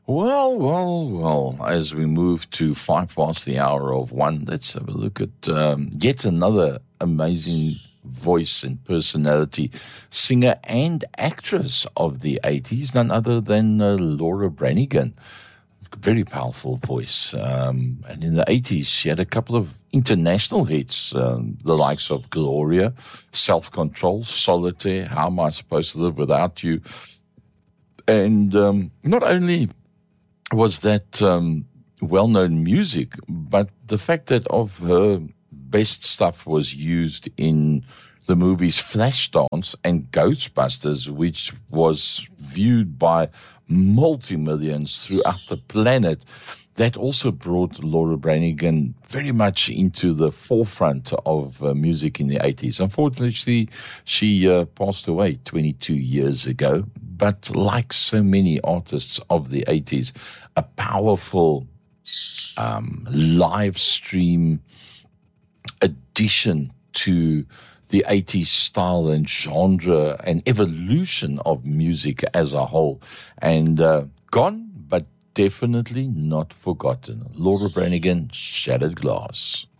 Well, as we move to 1:05, let's have a look at yet another amazing voice and personality, singer and actress of the 80s, none other than Laura Branigan. Very powerful voice. And in the 80s, she had a couple of international hits, the likes of Gloria, Self-Control, Solitaire, How Am I Supposed to Live Without You? And not only was that well-known music, but the fact that of her best stuff was used in the movies Flashdance and Ghostbusters, which was viewed by multi-millions throughout the planet. That also brought Laura Branigan very much into the forefront of music in the 80s. Unfortunately, she passed away 22 years ago. But like so many artists of the 80s, a powerful live stream addition to the 80s style and genre and evolution of music as a whole. And gone, but definitely not forgotten. Laura Branigan, Shattered Glass.